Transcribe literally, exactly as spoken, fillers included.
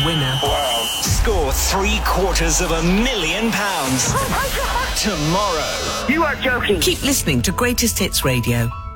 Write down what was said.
winner. Wow. Score three quarters of a million pounds. Oh my God. Tomorrow. You are joking. Keep listening to Greatest Hits Radio.